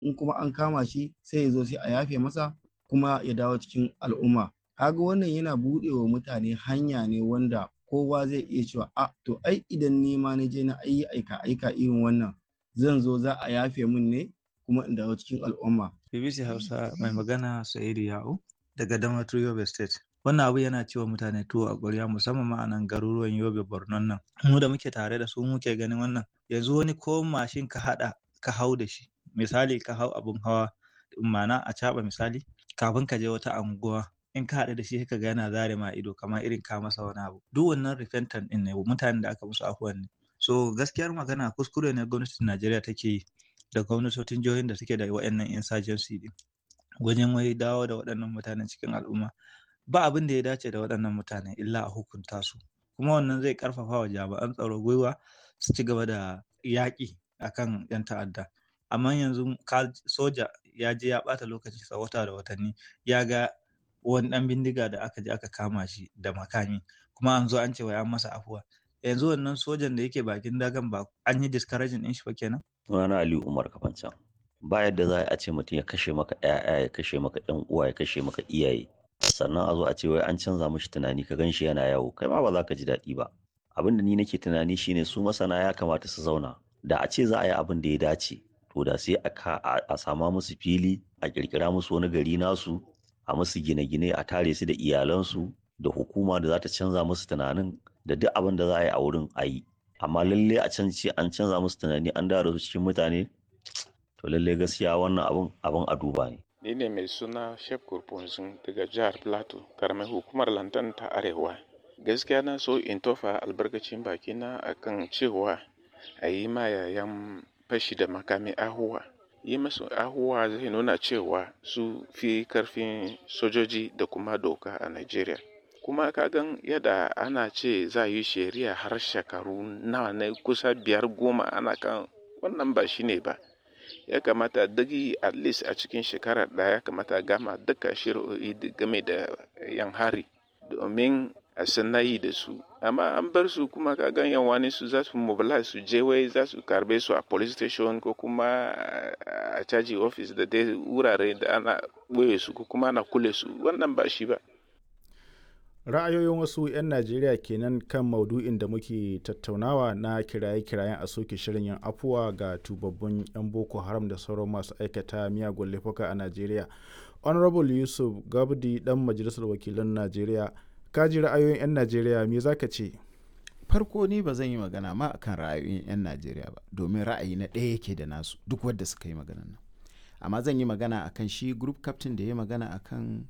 in kuma an kama shi sai ya zo sai a yafe masa kuma ya dawo cikin al'umma. Kaga wannan yana buɗe wa mutane hanya ne wanda kowa zai iya cewa to ai idan ni ma na je na yi aika irin wannan zan zo za a yafe min ne kuma in dawo cikin al'umma. BBC Hausa mai magana Sa'idu Ya'u daga Damaturu Yobe State. Wannan abu yana ciwa mutane tuwo a ƙwarya musamman ma a nan garuruwan Yobe Borno nan. Mu da muke tare da su muke ganin wannan. Yanzu wani ko mashin ka haɗa ka hau da shi. Misali ka hau abun hawa ma'ana a caɓa misali kafin ka je wata anguwa in ka haɗu da shi ka ga yana zare ma ido kamar irin ka masa wani abu. Duk wannan repentant ɗin ne mutanen da aka musu afuwan ne. So gaskiyar magana kuskure ne gwamnatin Najeriya take yi da gwamnatocin jihohin da suke da waɗannan insurgency ɗin wajen wai dawo da waɗannan mutanen cikin al'umma. Ba abin da ya dace da waɗannan mutane illa a hukunta su. Kuma wannan zai ƙarfafa wa jami'an tsaro gwiwa su ci gaba da yaƙi akan 'yan ta'adda. Amma yanzu soja ya je ya ɓata lokaci sa wata da watanni ya ga wani ɗan bindiga da aka je aka kama shi da makami kuma an zo an ce wai an masa afuwa. Yanzu wannan sojan da yake bakin dagan ba an yi discouraging ɗin shi ba kenan? Sunana Aliyu Umar Kafancan. Ba yadda za a ce mutum ya kashe maka ƴaƴa, ya kashe maka ƴan uwa, ya kashe maka iyaye. Sannan a zo a ce wai an canza mishi tunani ka gan shi yana yawo. Kai ma ba za ka ji daɗi ba. Abin da ni nake tunani shine su masana ya kamata su zauna. Da a ce za a yi abin da ya dace, to da sai a sama musu fili, a ƙirƙira musu wani gari nasu, a musu gine-gine, a tare su da iyalansu, da hukuma da za ta canza musu tunanin, da duk abin da za a yi a wurin a yi. Amma lalle a can ce an canza musu tunani an dawo da su cikin mutane, to lalle gaskiya wannan abin a duba ne. Ni ne mai suna Shep Kurfunzun daga jihar Plateau, karamar hukumar Lantan ta Arewa. Gaskiya na so in tofa albarkacin bakina akan cewa a yi ma yayan fashi da makami ahuwa. Yi masu ahuwa zai nuna cewa su fi karfin sojoji da kuma doka a Najeriya. Kuma kagan yadda ana ce za yi shari'a har shekaru nawa ne kusa 5-10 ana kan wannan ba shi ne ba. Ya kamata dagi at least a cikin shekara ɗaya ya kamata gama duka shari'o'i game da yan hari domin a sanayi da su. Amma an bar su kuma kagan yan wani su za su mobilize su je wai za su karbe su a police station ko kuma a caji office da dai wurare da ana ɓoye su ko kuma ana kule su. Wannan ba shi ba. Ra'ayoyin wasu 'yan Najeriya kenan kan maudu'in da muke tattaunawa na kiraye-kirayen a soke shirin yin afuwa ga tubabbun 'yan Boko Haram da sauran masu aikata miyagun laifuka a Najeriya. Honorable Yusuf Gabdi dan Majalisar Wakilan Najeriya, ka ji ra'ayoyin 'yan Najeriya, me za ka ce? Farko ni ba zan yi magana ma akan ra'ayoyin 'yan Najeriya ba, domin ra'ayi na ɗaya yake da nasu duk wadda suka yi maganan nan. Amma zan yi magana akan shi group captain da ya magana akan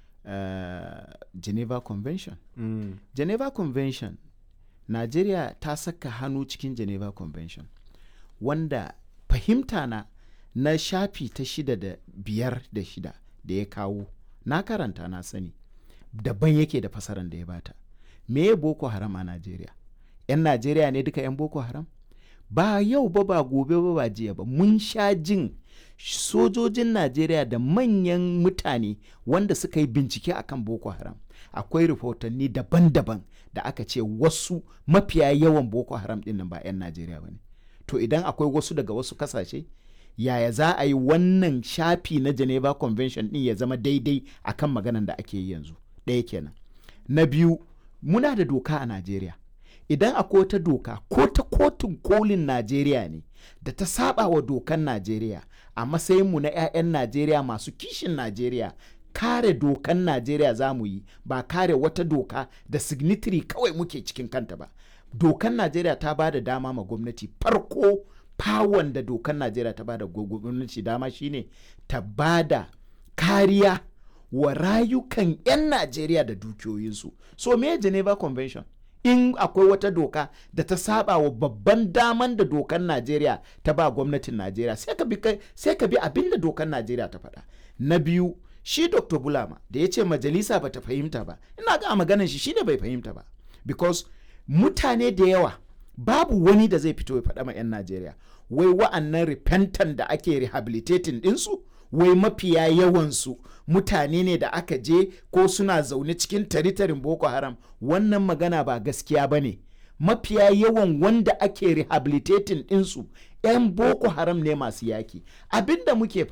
Geneva Convention. Geneva Convention, Najeriya ta saka hannu cikin Geneva Convention, wanda fahimta na shafi ta 6 da 5 da 6 da ya kawo, na karanta na sani, daban yake da fasaran da ya bata. Me Boko Haram a Najeriya? 'Yan Najeriya ne duka 'yan Boko Haram? Ba yau ba gobe ba jiya ba, mun sha jin sojojin Najeriya da manyan mutane wanda suka yi bincike akan Boko Haram. Akwai rahotanni daban-daban da aka ce wasu mafiya yawan Boko Haram ɗin nan ba 'yan Najeriya ba ne. To idan akwai wasu daga wasu kasashe, yaya za a yi wannan shafi na Geneva Convention ɗin ya zama daidai akan maganan da ake yi yanzu? Ɗaya kenan. Na biyu, muna da doka a Najeriya. Idan akwai wata doka ko ta kotun kolin Najeriya ne da ta saba wa dokan Najeriya, a matsayinmu na 'ya'yan Najeriya masu kishin Najeriya, kare dokan Najeriya za mu yi, ba kare wata doka da signatory kawai muke cikin kanta ba. Dokan Najeriya ta ba da dama ma gwamnati. Farko fawon da dokan Najeriya ta ba da gwamnati dama shine ta ba da kariya wa rayukan 'yan Najeriya da dukiyoyinsu. So me Geneva Convention? In akwai wata doka da ta saba wa babban daman da dokan Najeriya ta ba gwamnatin Najeriya, sai ka bi abin da dokan Najeriya ta faɗa. Na biyu, shi Dr. Bulama da ya ce majalisa ba ta fahimta ba, ina ga maganan shi ne bai fahimta ba, because mutane da yawa babu wani da zai fito ya faɗa ma 'yan Najeriya wai wa'annan repentant da ake rehabilitating ɗinsu, wai mafiya yawansu mutane ne da aka je ko suna zaune cikin taritarin Boko Haram. Wannan magana ba gaskiya ba ne. Mafiya yawan wanda ake rehabilitating ɗinsu 'yan Boko Haram ne masu yaki. Abinda muke